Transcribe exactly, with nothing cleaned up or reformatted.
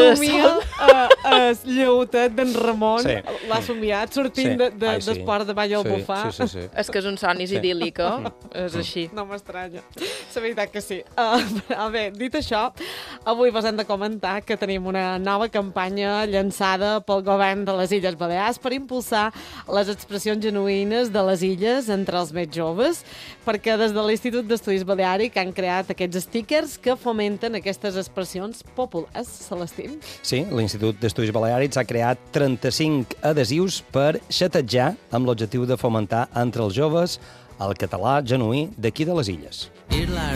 somia el lleutet d'en Ramon, Sí. l'ha somiat sortint Sí. de, de, Ai, sí. d'esport de ball al Sí, bufar. sí, sí, sí. És que és un somni Sí. idíl·lic, eh? És així. No m'estranya. La veritat que sí. Uh, a veure, dit això, avui vos hem de comentar que tenim una nova campanya llançada pel govern de les Illes Balears per impulsar les expressions genuïnes de les illes entre els més joves, perquè des de l'Institut d'Estudis Baleàric han creat aquests stickers que fomenten aquestes expressions populars, Celestín. Sí, l'Institut d'Estudis Baleàrics ha creat trenta-cinc adhesius per xatejar amb l'objectiu de fomentar entre els joves el català genuí d'aquí de les illes. Ir la